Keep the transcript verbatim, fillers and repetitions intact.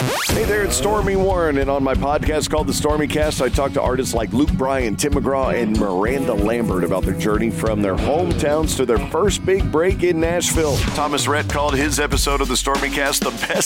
Hey there, it's Stormy Warren, and on my podcast called The Stormy Cast, I talk to artists like Luke Bryan, Tim McGraw, and Miranda Lambert about their journey from their hometowns to their first big break in Nashville. Thomas Rhett called his episode of The Stormy Cast the best